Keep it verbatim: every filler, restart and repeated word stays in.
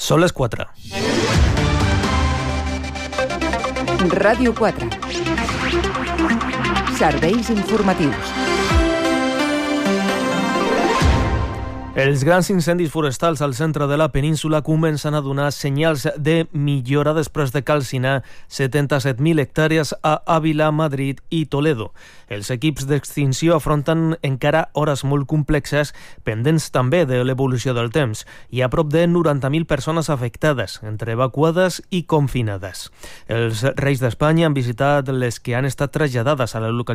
Són les quatre. Ràdio quatre. Serveis informatius. Els grans incendis forestals al centre de la península comencen a donar senyals de millora després de calcinar setanta-set mil hectàrees a Àvila, Madrid i Toledo. Els equips d'extinció afronten encara hores molt complexes, pendents també de l'evolució del temps. Hi ha prop de noranta mil persones afectades, entre evacuades i confinades. Els Reis d'Espanya han visitat les que han estat traslladades a la localitat